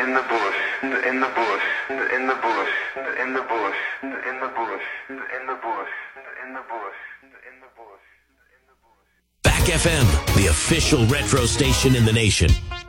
in the bush, in the bush, in the bush, in the bush, in the bush, in the bush, in the bush, in the bush. Back FM, the official retro station in the nation.